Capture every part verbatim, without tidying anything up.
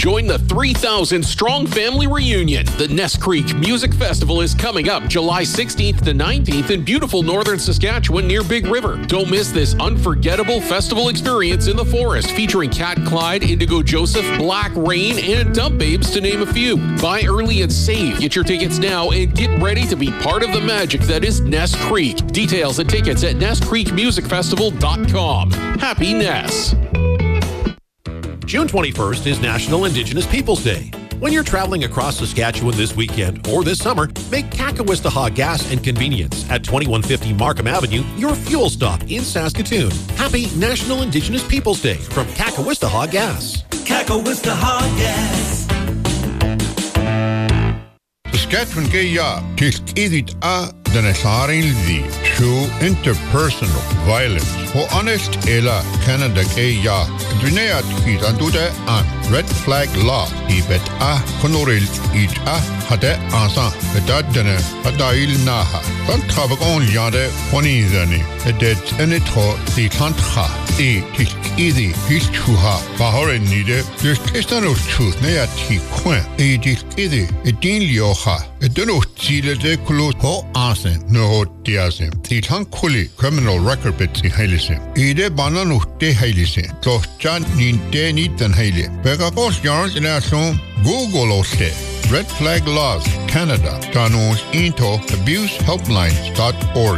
Join the three thousand strong family reunion. The Ness Creek Music Festival is coming up July sixteenth to nineteenth in beautiful northern Saskatchewan near Big River. Don't miss this unforgettable festival experience in the forest featuring Cat Clyde, Indigo Joseph, Black Rain, and Dump Babes to name a few. Buy early and save. Get your tickets now and get ready to be part of the magic that is Ness Creek. Details and tickets at ness creek music festival dot com. Happy Ness. June twenty-first is National Indigenous Peoples Day. When you're traveling across Saskatchewan this weekend or this summer, make Kakawistahawk Gas and Convenience at twenty-one fifty Markham Avenue your fuel stop in Saskatoon. Happy National Indigenous Peoples Day from Kakawistahawk Gas. Kakawistahawk Gas. Saskatchewan Gaya, tisk idit a danasarin zi, true interpersonal violence. For honest ela Canada Gaya, Drinayat kit andude an red flag law, ibet a honoril it a hade ansa, bedadene hadail naha. Tant tabak on yade honizani, edet enitho di tantha, e tisk idi his chuha, bahore nide, there's testano truth neati quen, e tisk idi, edin lioha, edeno chile de kulu ho asen, no diasim, the tankuli criminal record bits in Halison. Ide banano de Halison, so Jan nin de nit than Haley. Begakos yarns in our song, Google oste. Red Flag Laws, Canada, Danos into abuse helplines dot org.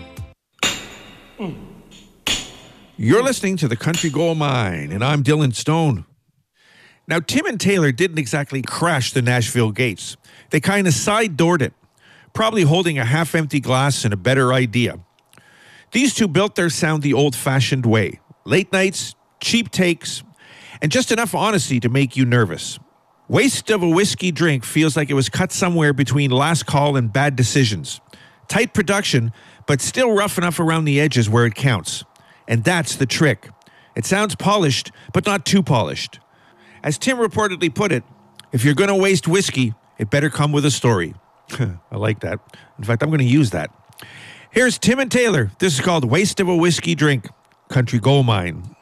You're listening to the Country Gold Mine, and I'm Dylan Stone. Now, Tim and Taylor didn't exactly crash the Nashville gates. They kind of side-doored it, probably holding a half-empty glass and a better idea. These two built their sound the old-fashioned way. Late nights, cheap takes, and just enough honesty to make you nervous. Waste of a Whiskey Drink feels like it was cut somewhere between Last Call and Bad Decisions. Tight production, but still rough enough around the edges where it counts. And that's the trick. It sounds polished, but not too polished. As Tim reportedly put it, if you're going to waste whiskey, it better come with a story. I like that. In fact, I'm going to use that. Here's Tim and Taylor. This is called Waste of a Whiskey Drink, Country Gold Mine.